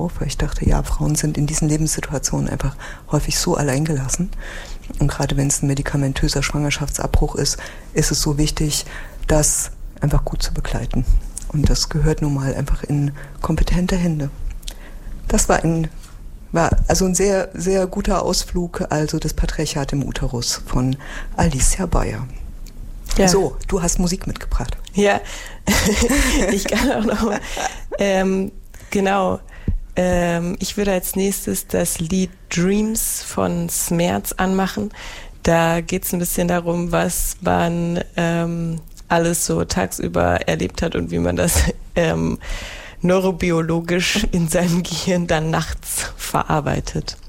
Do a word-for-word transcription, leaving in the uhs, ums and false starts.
auf, weil ich dachte, ja, Frauen sind in diesen Lebenssituationen einfach häufig so alleingelassen. Und gerade wenn es ein medikamentöser Schwangerschaftsabbruch ist, ist es so wichtig, das einfach gut zu begleiten. Und das gehört nun mal einfach in kompetente Hände. Das war ein, war also ein sehr, sehr guter Ausflug, also das Patriarchat im Uterus von Alicia Beyer. Ja. So, du hast Musik mitgebracht. Ja, ich kann auch noch mal, ähm, genau, ähm, ich würde als nächstes das Lied Dreams von Smerz anmachen. Da geht es ein bisschen darum, was man ähm, alles so tagsüber erlebt hat und wie man das ähm, neurobiologisch in seinem Gehirn dann nachts verarbeitet.